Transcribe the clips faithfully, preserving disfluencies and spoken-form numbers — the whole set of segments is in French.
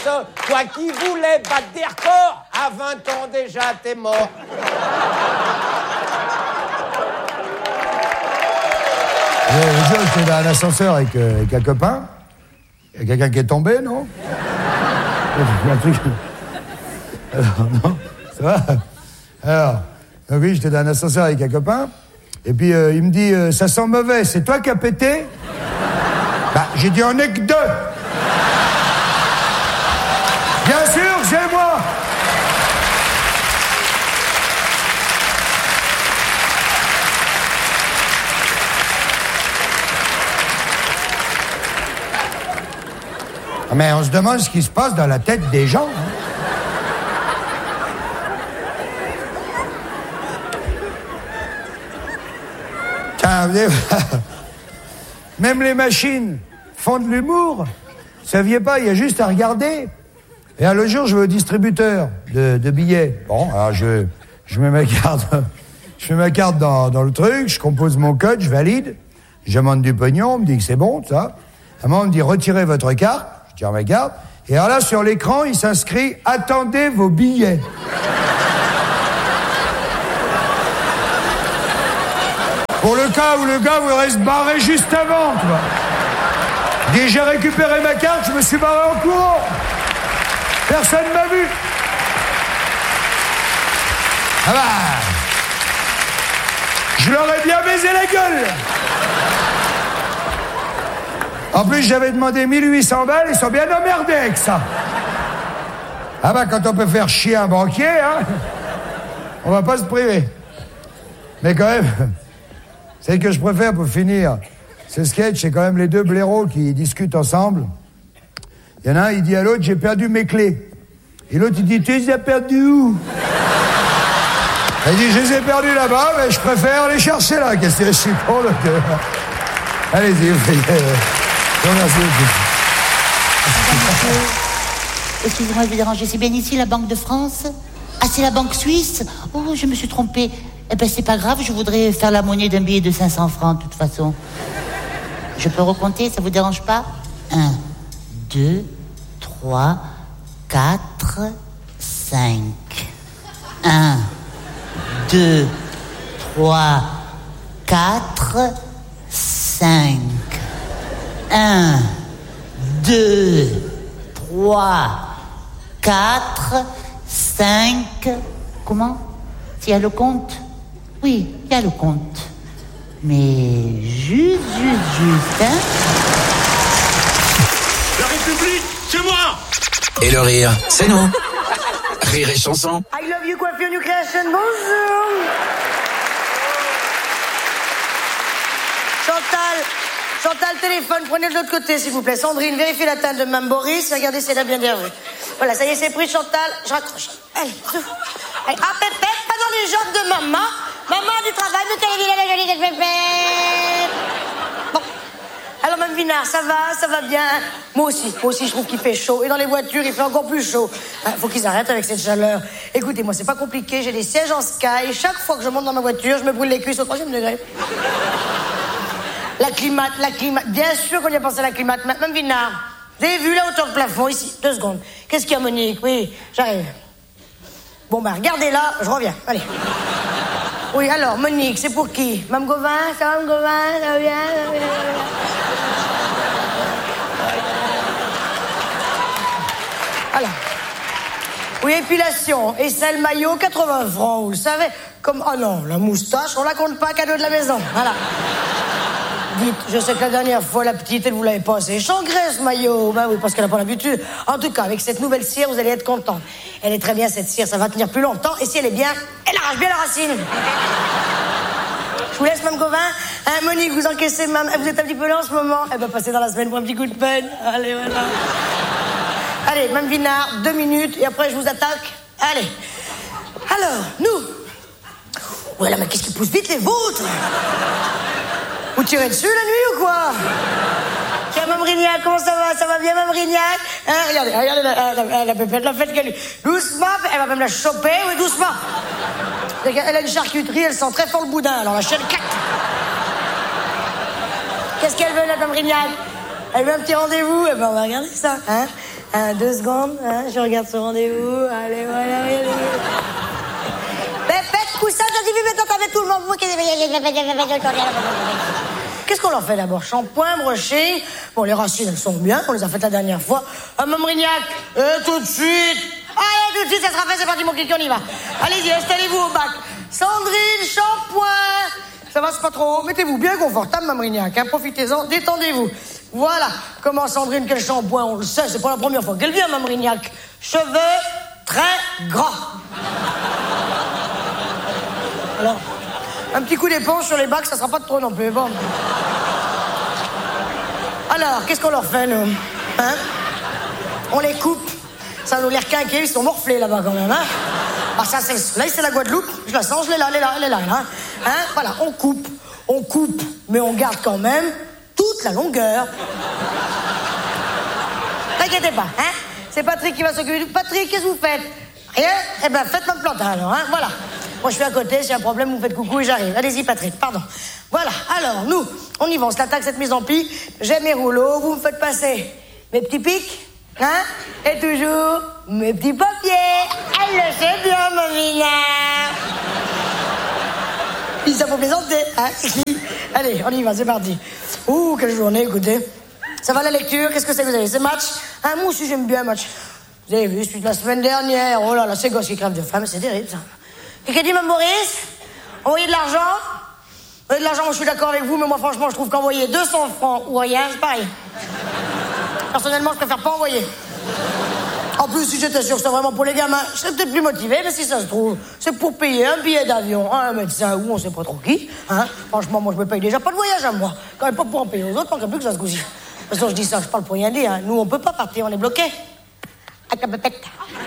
ça. Toi qui voulais battre des records, à vingt ans déjà, t'es mort. Un jour, j'étais dans un ascenseur avec, euh, avec un copain. Il y a quelqu'un qui est tombé, non? Un truc... Alors, non, ça va? Alors, donc oui, j'étais dans un ascenseur avec un copain. Et puis, euh, il me dit, euh, ça sent mauvais, c'est toi qui as pété? Bah, j'ai dit, on est que deux. Bien sûr, c'est moi. Mais on se demande ce qui se passe dans la tête des gens. Hein. Tiens, même les machines font de l'humour. Vous saviez pas, il y a juste à regarder. Et un le jour, je vais au distributeur de, de billets. Bon, alors je, je mets ma carte, je mets ma carte dans, dans le truc, je compose mon code, je valide. Je demande du pognon, on me dit que c'est bon, tout ça. À un moment, on me dit retirez votre carte. Je tire ma carte. Et alors là, sur l'écran, il s'inscrit « Attendez vos billets ». Pour le cas où le gars voudrait se barrer juste avant, tu vois. Dès que j'ai récupéré ma carte, je me suis barré en courant. Personne ne m'a vu. Ah bah... Je leur ai bien baisé la gueule. En plus, j'avais demandé mille huit cents balles, ils sont bien emmerdés avec ça. Ah bah, quand on peut faire chier un banquier, hein, on va pas se priver. Mais quand même, celle que je préfère pour finir, ce sketch, c'est quand même les deux blaireaux qui discutent ensemble. Il y en a un, il dit à l'autre, j'ai perdu mes clés. Et l'autre, il dit, tu les as perdues où? Il dit, je les ai perdues là-bas, mais je préfère les chercher là. Qu'est-ce que je suis con, donc... Allez-y, vous faites... Merci. Excusez-moi de vous déranger, c'est bien ici la Banque de France? Ah, c'est la Banque Suisse? Oh, je me suis trompée. Eh ben, c'est pas grave, je voudrais faire la monnaie d'un billet de cinq cents francs, de toute façon. Je peux recompter, ça vous dérange pas? Un, deux, trois, quatre, cinq. Un, deux, trois, quatre, cinq. Un, deux, trois, quatre, cinq. Comment? Il y a le compte? Oui, il y a le compte. Mais juste, juste, juste, hein? La République, c'est moi! Et le rire, c'est nous. Rire et chanson. I love you, coiffure new création, bonjour! Chantal, Chantal, téléphone, prenez de l'autre côté, s'il vous plaît. Sandrine, vérifiez la teinte de Mme Boris. Regardez si elle a bien déroué. Voilà, ça y est, c'est pris, Chantal. Je raccroche. Allez, tout. Allez, ah, Pépette, pas dans les jambes de maman. Maman a du travail, mais qu'elle est vilaine, la jolie de Pépette. Bon. Alors, Mme Vinard, ça va, ça va bien. Moi aussi, moi aussi, je trouve qu'il fait chaud. Et dans les voitures, il fait encore plus chaud. Il faut qu'ils arrêtent avec cette chaleur. Écoutez, moi, c'est pas compliqué. J'ai des sièges en sky. Et chaque fois que je monte dans ma voiture, je me brûle les cuisses au troisième degré. La climate, la climate. Bien sûr qu'on y a pensé à la climate. Mme Vinard, vous avez vu la hauteur de plafond ici? Deux secondes. Qu'est-ce qu'il y a, Monique? Oui, j'arrive. Bon, ben, regardez là, je reviens. Allez. Oui, alors, Monique, c'est pour qui? Mme Gauvin? Ça va, Mme Gauvin? Ça va bien? Ça va bien? Voilà. Oui, épilation. Et celle maillot, quatre-vingts francs, vous le savez. Comme, oh non, la moustache, on la compte pas, cadeau de la maison. Voilà. Dites, je sais que la dernière fois, la petite, elle vous l'avait pas assez changré, ce maillot. Ben oui, parce qu'elle n'a pas l'habitude. En tout cas, avec cette nouvelle cire, vous allez être content. Elle est très bien, cette cire, ça va tenir plus longtemps. Et si elle est bien, elle arrache bien la racine. Je vous laisse, Mme Gauvin. Hein, Monique, vous encaissez, Mme... Vous êtes un petit peu là en ce moment? Elle va passer dans la semaine pour un petit coup de peine. Allez, voilà. Allez, Mme Vinard, deux minutes, et après, je vous attaque. Allez. Alors, nous. Voilà, mais qu'est-ce qui pousse vite, les vôtres? Vous tirez dessus la nuit ou quoi? Tiens, Mme Rignac, comment ça va? Ça va bien, Mme Rignac? Hein, regardez, regardez la, la, la pépette, la fête qu'elle... Doucement, elle va même la choper, oui, doucement. Elle a une charcuterie, elle sent très fort le boudin, alors la chaîne, clac. Qu'est-ce qu'elle veut, la Mme Rignac? Elle veut un petit rendez-vous, eh ben on va regarder ça, hein. Un, deux secondes, hein, je regarde ce rendez-vous. Allez, voilà, regardez. Pépette, coussin, j'ai vu maintenant qu'avec tout le monde. Qu'est-ce qu'on leur fait d'abord? Shampoing, brushing. Bon, les racines, elles sont bien, on les a faites la dernière fois. Un Mamrignac, et tout de suite. Allez, tout de suite, ça sera fait, c'est parti, mon kiki, on y va. Allez-y, installez-vous au bac. Sandrine, shampoing. Ça va, c'est pas trop haut. Mettez-vous bien confortable, Mamrignac, hein, profitez-en, détendez-vous. Voilà. Comment Sandrine, quel shampoing, on le sait, c'est pas la première fois qu'elle vient, Mamrignac. Cheveux très gras. Alors, un petit coup d'éponge sur les bacs, ça sera pas de trop non plus. Bon. Alors, qu'est-ce qu'on leur fait, nous? Hein? On les coupe. Ça nous les requinquer, ils sont morflés là-bas quand même, hein? Ah, ça, c'est le soleil, c'est la Guadeloupe. Je la sens, je l'ai là, elle est là, elle est là, hein? Hein? Voilà, on coupe, on coupe, mais on garde quand même toute la longueur. T'inquiétez pas, hein? C'est Patrick qui va s'occuper. Patrick, qu'est-ce que vous faites? Rien? Eh ben, faites ma plante alors, hein? Voilà. Moi, je suis à côté, s'il y a un problème, vous me faites coucou et j'arrive. Allez-y, Patrick, pardon. Voilà, alors, nous, on y va, on se l'attaque, cette mise en pli. J'ai mes rouleaux, vous me faites passer mes petits pics, hein? Et toujours mes petits papiers. Elle le sait bien, Mamina. Puis ça faut plaisanter, hein? Allez, on y va, c'est parti. Ouh, quelle journée, écoutez. Ça va la lecture? Qu'est-ce que c'est que vous avez? C'est match? Hein, moi aussi, j'aime bien match. Vous avez vu, celui de la semaine dernière. Oh là là, c'est gosse qui crève de faim, c'est terrible, ça. Et qu'a dit, Mme Maurice? Envoyer de l'argent? Envoyer de l'argent, moi je suis d'accord avec vous, mais moi franchement je trouve qu'envoyer deux cents francs ou rien, c'est pareil. Personnellement, je préfère pas envoyer. En plus, si j'étais sûr que c'était vraiment pour les gamins, je serais peut-être plus motivé, mais si ça se trouve, c'est pour payer un billet d'avion, un médecin ou on sait pas trop qui. Hein? Franchement, moi je me paye déjà pas de voyage à moi. Quand même pas pour en payer aux autres, tant qu'il plus que ça se gousille. De toute façon, je dis ça, je parle pour rien dire. Hein. Nous, on peut pas partir, on est bloqués. À ta pépette.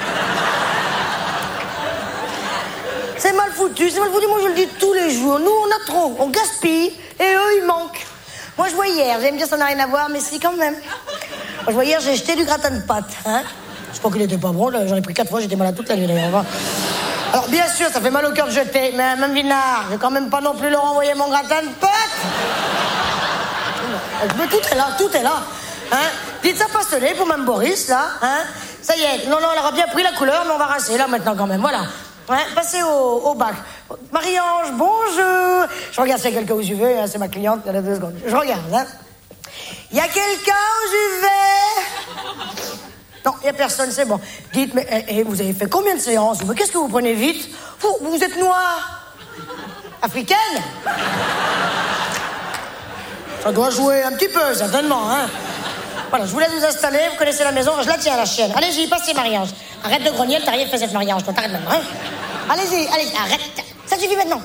C'est mal foutu, c'est mal foutu, moi je le dis tous les jours. Nous, on a trop, on gaspille, et eux, ils manquent. Moi, je vois hier, vous allez me dire ça n'a rien à voir, mais si, quand même. Moi, je vois hier, j'ai jeté du gratin de pâtes, hein. Je crois qu'il était pas bon, j'en ai pris quatre fois, j'étais malade toute la nuit, d'ailleurs. Alors, bien sûr, ça fait mal au cœur de jeter, mais même Vinard, je vais quand même pas non plus leur envoyer mon gratin de pâtes. Mais tout est là, tout est là, hein. Dites ça passionné pour Mme Boris, là, hein. Ça y est, non, non, elle aura bien pris la couleur, mais on va rincer, là, maintenant, quand même, voilà. Ouais, passez au, au bac. Marie-Ange, bonjour. Je regarde s'il y a quelqu'un au U V, hein, c'est ma cliente, elle a deux secondes. Je regarde, hein. Il y a quelqu'un au U V? Non, il n'y a personne, c'est bon. Dites, mais eh, eh, vous avez fait combien de séances? Mais qu'est-ce que vous prenez vite? Vous, vous êtes noire? Africaine? Ça doit jouer un petit peu, certainement, hein. Voilà, je vous laisse vous installer, vous connaissez la maison, je la tiens, la chienne. Allez-y, passez, Marie-Ange. Arrête de grogner, t'as rien fait cette Marie-Ange, toi, t'arrêtes maintenant, hein. Allez-y, allez, arrête. Ça suffit maintenant.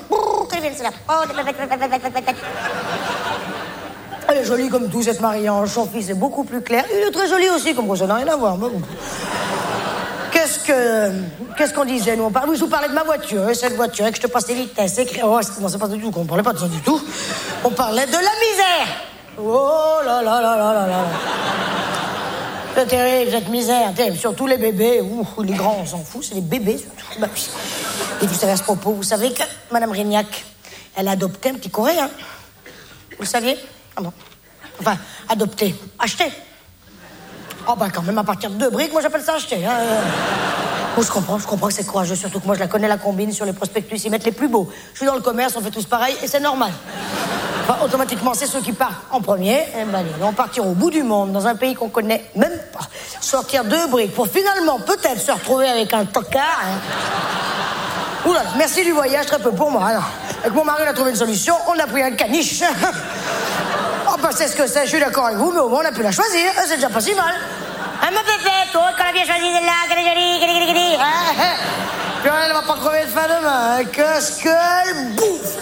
Elle est jolie comme tout, cette Marie-Ange. Son fils est beaucoup plus clair. Il est très joli aussi, comme quoi ça n'a rien à voir. Qu'est-ce que... Qu'est-ce qu'on disait, nous? On parle... Oui, je vous parlais de ma voiture, et cette voiture, et que je te passe les vitesses. Et... Oh, non, c'est pas du tout, on parlait pas de ça du tout. On parlait de la misère. Oh là là là là là là. C'est terrible, cette misère, terrible. Surtout les bébés, ouh, les grands, on s'en fout, c'est les bébés surtout. Bah, oui. Et vous savez à ce propos, vous savez que Mme Rignac, elle a adopté un petit Coréen. Vous le saviez? Ah bon. Enfin, adopté, acheté. Oh bah quand même, à partir de deux briques, moi j'appelle ça acheter. Hein. Oh, je comprends, je comprends que c'est courageux, surtout que moi je la connais, la combine, sur les prospectus, ils mettent les plus beaux. Je suis dans le commerce, on fait tous pareil, et c'est normal. Enfin, automatiquement, c'est ceux qui partent en premier. Eh ben, ils vont partir au bout du monde, dans un pays qu'on connaît même pas. Sortir deux briques pour finalement peut-être se retrouver avec un tocard. Hein. Ouh là là, merci du voyage, très peu pour moi. Alors, avec mon mari, on a trouvé une solution, on a pris un caniche. Oh, bah, c'est ce que c'est, je suis d'accord avec vous, mais au moins on a pu la choisir, c'est déjà pas si mal. Hein, ma pépette, oh, qu'on a bien choisi celle-là, qu'elle est jolie, qu'elle est jolie, qu'elle est jolie. Hein, puis elle va pas crever de faim demain, hein. Qu'est-ce qu'elle bouffe.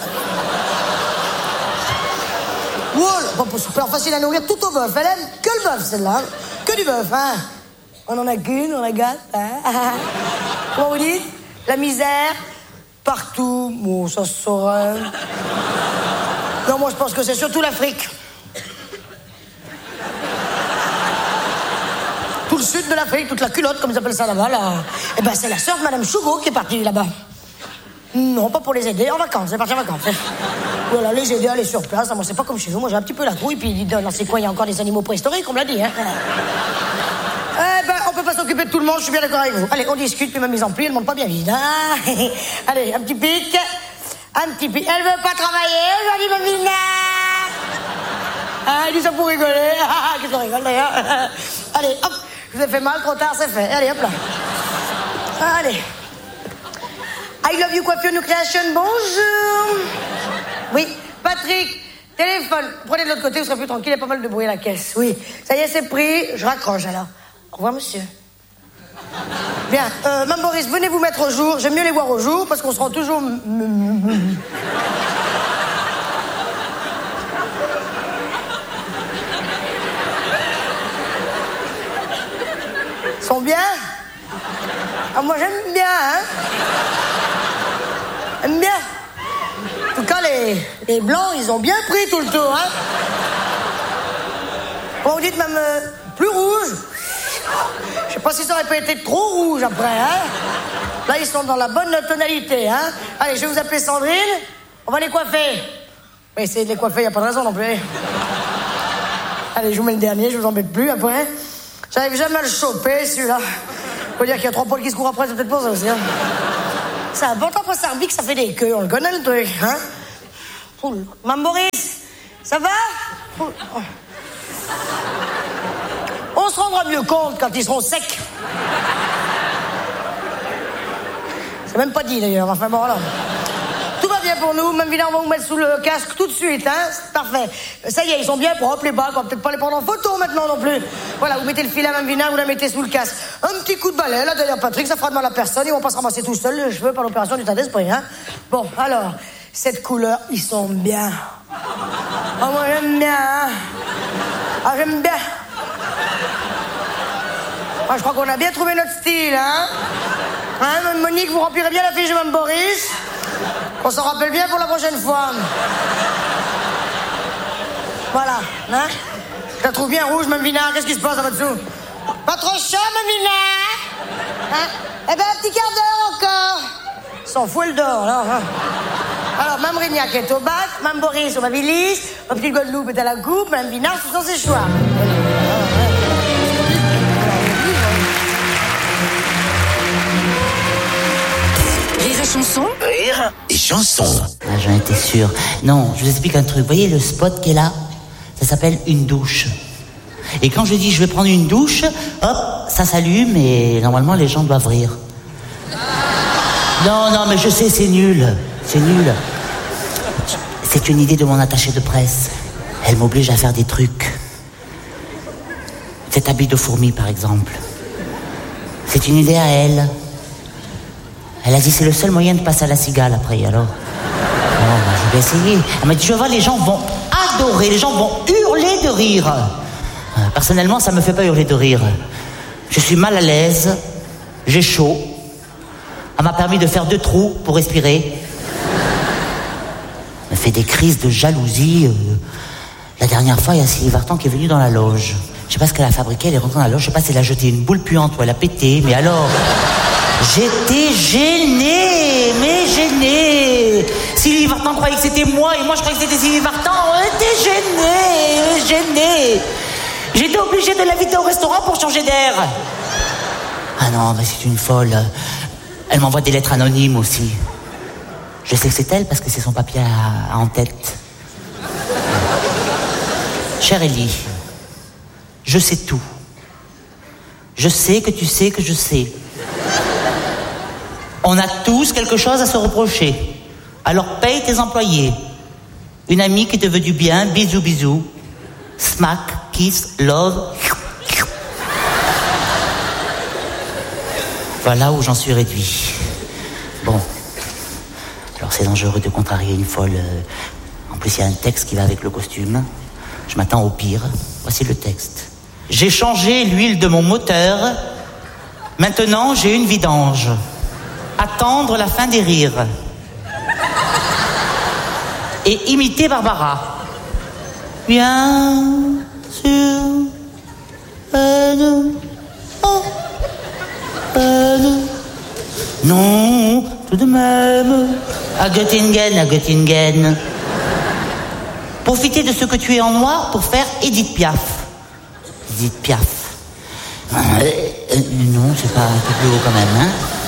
Voilà, bon, super facile à nourrir tout au bœuf. Elle aime que le bœuf, celle-là. Que du bœuf, hein. On en a qu'une, on la gâte, hein. Comment vous dites? La misère, partout. Bon, ça se saurait. Non, moi, je pense que c'est surtout l'Afrique. Tout le sud de l'Afrique, toute la culotte, comme ils appellent ça là-bas, là. Eh ben, c'est la sœur de Madame Chougo qui est partie là-bas. Non, pas pour les aider, en vacances, elle est partie en vacances. Voilà, les aider à aller sur place. Moi, c'est pas comme chez vous. Moi, j'ai un petit peu la trouille. Puis, dans ces coins, il y a encore des animaux préhistoriques, on me l'a dit, hein. Eh ben, on peut pas s'occuper de tout le monde, je suis bien d'accord avec vous. Allez, on discute, puis ma mise en pli, elle monte pas bien vite. Hein. Allez, un petit pic. Un petit pic. Elle veut pas travailler aujourd'hui, Mamina. Ah, il dit ça pour rigoler. Ah, qu'est-ce qu'on rigole d'ailleurs. Allez, hop, je vous ai fait mal, trop tard, c'est fait. Allez, hop là. Allez. I love you, coiffure, new creation, bonjour. Oui, Patrick, téléphone. Prenez de l'autre côté, vous serez plus tranquille, il y a pas mal de bruit à la caisse. Oui, ça y est, c'est pris, je raccroche alors. Au revoir, monsieur. Bien, euh, Mme Boris, venez vous mettre au jour. J'aime mieux les voir au jour parce qu'on se rend toujours... Ils sont bien? Ah, moi, j'aime bien, hein? J'aime bien. En tout cas, les, les blancs, ils ont bien pris tout le tour, hein? Bon, vous dites même euh, plus rouge. Je sais pas si ça aurait pas été trop rouge après, hein? Là, ils sont dans la bonne tonalité, hein? Allez, je vais vous appeler Sandrine. On va les coiffer. Mais essayer de les coiffer, y a pas de raison non plus. Allez, je vous mets le dernier, je vous embête plus après. J'arrive jamais à le choper, celui-là. Faut dire qu'il y a trois poils qui se courent après, c'est peut-être pour ça aussi, hein? C'est important pour Sarbic, ça fait des queues, on le connaît le truc, hein? Oula. Mme Boris, ça va? Oula. On se rendra mieux compte quand ils seront secs. C'est même pas dit d'ailleurs, enfin bon, alors. Tout va bien pour nous, même Vina, on va vous mettre sous le casque tout de suite, hein? C'est parfait. Ça y est, ils sont bien propres, les bacs, on va peut-être pas les prendre en photo maintenant non plus. Voilà, vous mettez le fil à Mme Vina, vous la mettez sous le casque. Un petit coup de balai, là, d'ailleurs, Patrick, ça fera de mal à personne, ils vont pas se ramasser tout seuls les cheveux par l'opération du tas d'esprit, hein? Bon, alors, cette couleur, ils sont bien. Ah, moi, j'aime bien, hein? Ah, j'aime bien. Ah, je crois qu'on a bien trouvé notre style, hein? Hein, Monique, vous remplirez bien la fiche de Mme Boris? On s'en rappelle bien pour la prochaine fois. Voilà, hein? Je la trouve bien rouge, Mme Vina. Qu'est-ce qui se passe là-dessous? Pas trop chaud, Mme Vina? Hein? Eh ben, un petit quart d'heure encore. S'en fout, elle dort, là. Hein? Alors, Mme Rignac est au bac, Mme Boris au Babilis, ma petite Guadeloupe est à la coupe, Mme Vina, ce sont ses choix. Rire et chanson. Rire et chanson. Ah, j'en étais sûre. Non, je vous explique un truc. Vous voyez le spot qui est là? Ça s'appelle une douche. Et quand je dis je vais prendre une douche, hop, ça s'allume et normalement les gens doivent rire. Non, non, mais je sais, c'est nul. C'est nul. C'est une idée de mon attachée de presse. Elle m'oblige à faire des trucs. Cet habit de fourmi, par exemple. C'est une idée à elle. Elle a dit c'est le seul moyen de passer à la cigale après, alors. Oh, ben, je vais essayer. Elle m'a dit je vois les gens vont adorer, les gens vont hurler de rire. Personnellement, ça me fait pas hurler de rire. Je suis mal à l'aise, j'ai chaud. Elle m'a permis de faire deux trous pour respirer. Elle me fait des crises de jalousie. La dernière fois, il y a Sylvie Vartan qui est venue dans la loge. Je sais pas ce qu'elle a fabriqué, elle est rentrée dans la loge, je sais pas si elle a jeté une boule puante ou elle a pété, mais alors... J'étais gênée, mais gênée. Sylvie Vartan croyait que c'était moi et moi je croyais que c'était Sylvie Vartan. On était gênée, gênée. J'étais obligée de l'inviter au restaurant pour changer d'air. Ah non, mais c'est une folle. Elle m'envoie des lettres anonymes aussi. Je sais que c'est elle parce que c'est son papier à, à en tête. Chère Ellie, je sais tout. Je sais que tu sais que je sais. On a tous quelque chose à se reprocher. Alors paye tes employés. Une amie qui te veut du bien, bisous bisous. Smack, kiss, love. Voilà où j'en suis réduit. Bon. Alors c'est dangereux de contrarier une folle. En plus il y a un texte qui va avec le costume. Je m'attends au pire. Voici le texte. J'ai changé l'huile de mon moteur. Maintenant j'ai une vidange. Attendre la fin des rires. Et imiter Barbara. Bien sûr. Euh, oh, euh, non, tout de même. À Göttingen, à Göttingen. Profiter de ce que tu es en noir pour faire Edith Piaf. Edith Piaf. Euh, euh, non, c'est pas un peu plus haut quand même, hein.